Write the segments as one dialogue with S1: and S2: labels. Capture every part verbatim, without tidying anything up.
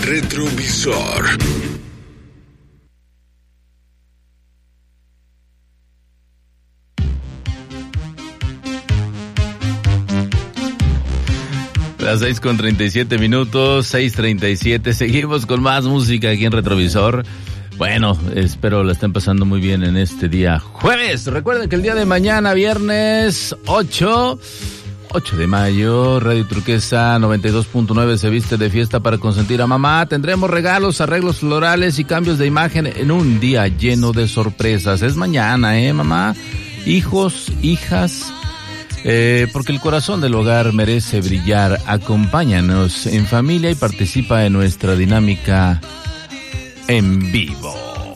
S1: Retrovisor.
S2: Las seis con treinta y siete minutos, seis treinta y siete. Seguimos con más música aquí en Retrovisor. Bueno, espero la estén pasando muy bien en este día jueves. Recuerden que el día de mañana, viernes ocho de mayo, Radio Turquesa noventa y dos punto nueve se viste de fiesta para consentir a mamá. Tendremos regalos, arreglos florales y cambios de imagen en un día lleno de sorpresas. Es mañana, ¿eh, mamá? Hijos, hijas... Eh, porque el corazón del hogar merece brillar. Acompáñanos en familia y participa en nuestra dinámica en vivo.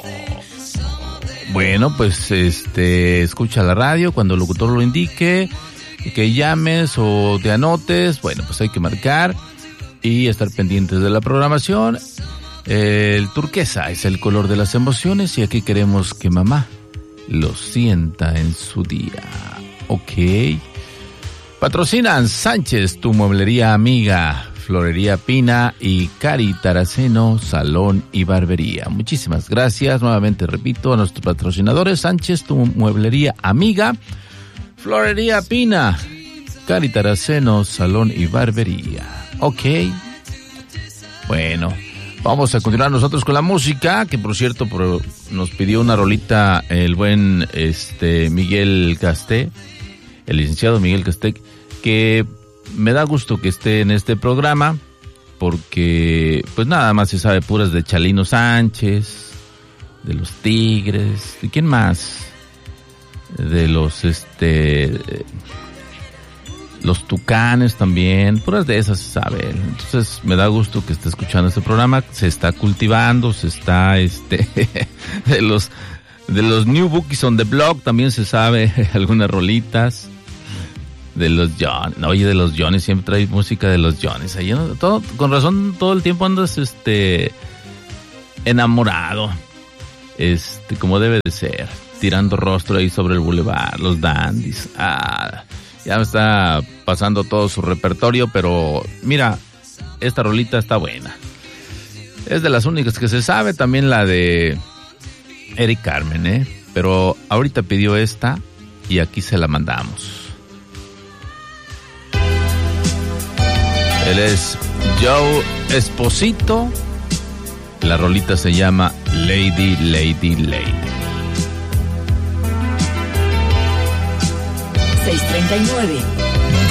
S2: Bueno, pues este escucha la radio cuando el locutor lo indique, que llames o te anotes. Bueno, pues hay que marcar y estar pendientes de la programación. El turquesa es el color de las emociones y aquí queremos que mamá lo sienta en su día. Ok. Patrocinan Sánchez, tu mueblería amiga, Florería Pina y Cari Taraceno, Salón y Barbería. Muchísimas gracias, nuevamente repito, a nuestros patrocinadores, Sánchez, tu mueblería amiga, Florería Pina, Cari Taraceno, Salón y Barbería. Ok, bueno, vamos a continuar nosotros con la música, que por cierto por, nos pidió una rolita el buen este Miguel Casté, el licenciado Miguel Casté, que me da gusto que esté en este programa, porque pues nada más se sabe puras de Chalino Sánchez, de los Tigres, ¿de quién más? De los este los Tucanes también, puras de esas se sabe. Entonces me da gusto que esté escuchando este programa, se está cultivando, se está este de los de los New Bookies on the Block también se sabe algunas rolitas. De los Johnny, no, oye, de los Johnny, siempre trae música de los Johnny. Ahí, ¿no? Todo, con razón, todo el tiempo andas este enamorado. Este, como debe de ser. Tirando rostro ahí sobre el boulevard, los dandies. Ah, ya me está pasando todo su repertorio, pero mira, esta rolita está buena. Es de las únicas que se sabe, también la de Eric Carmen, ¿eh? Pero ahorita pidió esta y aquí se la mandamos. Él es Joe Esposito. La rolita se llama Lady, Lady, Lady.
S3: seiscientos treinta y nueve.